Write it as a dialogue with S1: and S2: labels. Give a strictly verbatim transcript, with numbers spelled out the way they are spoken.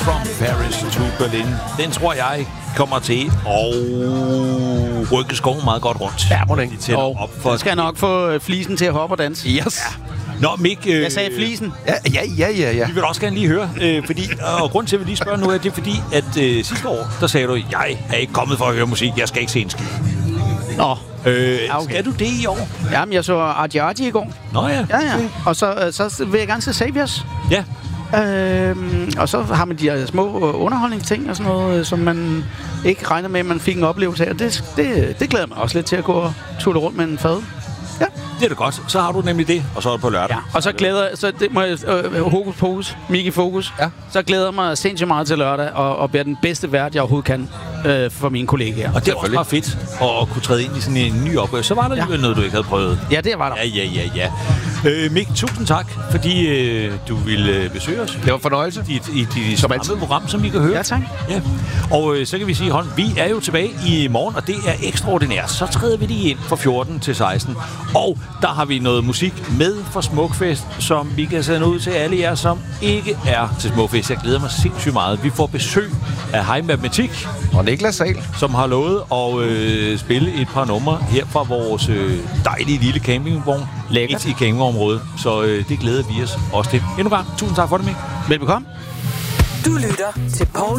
S1: From Paris to Berlin. Den tror jeg kommer til at rykke skoven meget godt rundt.
S2: Ja, må den ikke.
S3: Og for... skal jeg nok få flisen til at hoppe og danse.
S2: Yes.
S1: Ja. Nå, Mik... Øh,
S3: jeg sagde flisen.
S2: Ja, ja, ja, ja, ja.
S1: Vi vil også gerne lige høre, øh, fordi... Og grund til, at vi lige spørger nu, er det fordi, at øh, sidste år, der sagde du, jeg er ikke kommet for at høre musik, jeg skal ikke se en skid.
S3: Nå.
S1: Øh, okay. Skal du det i år?
S3: Jamen, jeg så Arti Arti i går.
S1: Nå ja.
S3: Ja, ja. Og så, så vil jeg gerne se Saviors.
S1: Ja.
S3: Øhm, og så har man de her små underholdningsting og sådan noget, som man ikke regner med, at man fik en oplevelse af. Og det, det, det glæder mig også lidt til at gå og tulle rundt med en fad. Ja.
S1: Det er da godt. Så har du nemlig det, og så er det på lørdag.
S3: Ja. Og så glæder jeg, så det må jeg, øh, hokus pokus, Miki Fokus.
S2: Ja.
S3: Så glæder jeg mig sindssygt meget til lørdag, og, og bliver den bedste vært, jeg overhovedet kan øh, for mine kollegaer.
S1: Og det er også bare fedt at kunne træde ind i sådan en ny opgave. Så var der alligevel ja. noget, du ikke havde prøvet.
S3: Ja, det var der.
S1: Ja, ja, ja, ja. Øh, Mik, tusind tak, fordi øh, du ville øh, besøge os.
S2: Det var en fornøjelse.
S1: I, i, i som altid program, som vi kan høre.
S3: Ja, tak.
S1: Ja. Og øh, så kan vi sige, Holm, vi er jo tilbage i morgen, og det er ekstraordinært. Så træder vi lige ind fra fjorten til seksten. Og der har vi noget musik med fra Smukfest, som vi kan sende ud til alle jer, som ikke er til Smukfest. Jeg glæder mig sindssygt meget. Vi får besøg af Hej Matematik
S2: og Niklas Sahl,
S1: som har lovet at øh, spille et par numre her fra vores øh, dejlige lille campingvogn.
S3: Lækkert.
S1: I campingområdet. Så øh, det glæder vi os også til. Endnu gang, tusind tak for det, Mik.
S3: Velbekomme.
S4: Du lytter til Poul